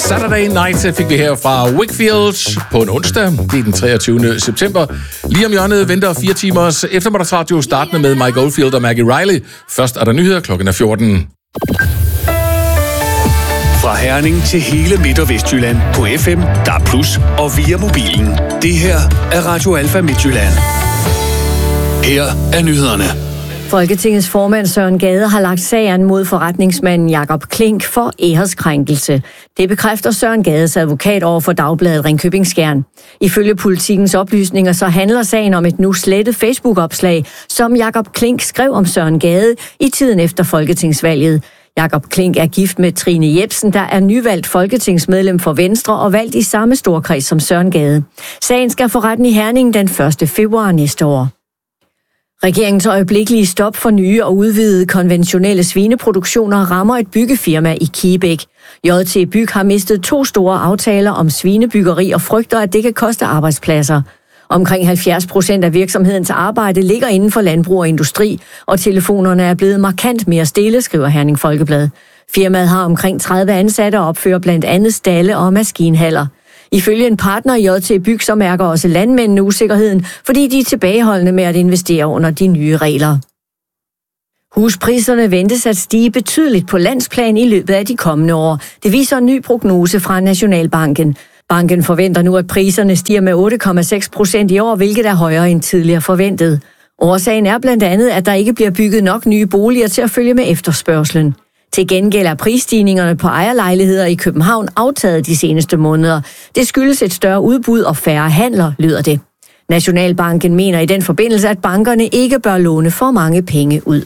Saturday Night fik vi her fra Wakefield på en onsdag. Det er den 23. september. Lige om hjørnet venter 4 timers eftermiddagsradio, startende med Mike Oldfield og Maggie Riley. Først er der nyheder, klokken er 14. Fra Herning til hele Midt- og Vestjylland på FM, DAB+, og via mobilen. Det her er Radio Alfa Midtjylland. Her er nyhederne. Folketingets formand Søren Gade har lagt sagen mod forretningsmanden Jakob Klink for æreskrænkelse. Det bekræfter Søren Gades advokat over for Dagbladet Ringkøbing Skjern. Ifølge Politikens oplysninger så handler sagen om et nu slettet Facebook-opslag, som Jakob Klink skrev om Søren Gade i tiden efter folketingsvalget. Jakob Klink er gift med Trine Jebsen, der er nyvalgt folketingsmedlem for Venstre og valgt i samme storkreds som Søren Gade. Sagen skal for retten i Herning den 1. februar næste år. Regeringens øjeblikkelige stop for nye og udvidede konventionelle svineproduktioner rammer et byggefirma i Kibæk. JT Byg har mistet 2 store aftaler om svinebyggeri og frygter, at det kan koste arbejdspladser. Omkring 70% af virksomhedens arbejde ligger inden for landbrug og industri, og telefonerne er blevet markant mere stille, skriver Herning Folkeblad. Firmaet har omkring 30 ansatte og opfører blandt andet stalle og maskinhaller. Ifølge en partner i JT Byg, så mærker også landmændene usikkerheden, fordi de er tilbageholdende med at investere under de nye regler. Huspriserne ventes at stige betydeligt på landsplan i løbet af de kommende år. Det viser en ny prognose fra Nationalbanken. Banken forventer nu, at priserne stiger med 8,6% i år, hvilket er højere end tidligere forventet. Årsagen er blandt andet, at der ikke bliver bygget nok nye boliger til at følge med efterspørgslen. Til gengæld er prisstigningerne på ejerlejligheder i København aftaget de seneste måneder. Det skyldes et større udbud og færre handler, lyder det. Nationalbanken mener i den forbindelse, at bankerne ikke bør låne for mange penge ud.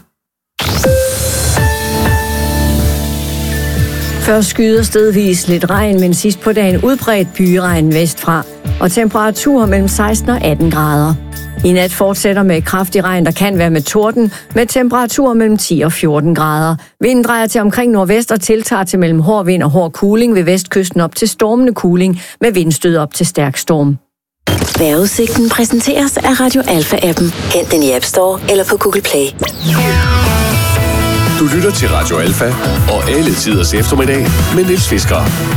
Først skyder stedvis lidt regn, men sidst på dagen udbredt byregn vestfra, og temperaturer mellem 16 og 18 grader. I nat fortsætter med kraftig regn, der kan være med torden, med temperaturer mellem 10 og 14 grader. Vinden drejer til omkring nordvest og tiltager til mellem hård vind og hård kuling ved vestkysten op til stormende kuling med vindstød op til stærk storm. Vejrudsigten præsenteres af Radio Alfa-appen. Hent den i App Store eller på Google Play. Du lytter til Radio Alfa og alle tiders eftermiddag med Niels Fisker.